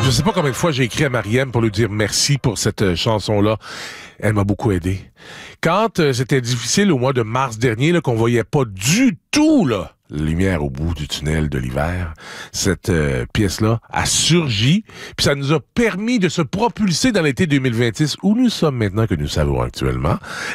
Je sais pas combien de fois j'ai écrit à Marianne pour lui dire merci pour cette chanson-là. Elle m'a beaucoup aidé. Quand c'était difficile au mois de mars dernier, là, qu'on voyait pas du tout la lumière au bout du tunnel de l'hiver, cette pièce-là a surgi, puis ça nous a permis de se propulser dans l'été 2026, où nous sommes maintenant, que nous savons actuellement.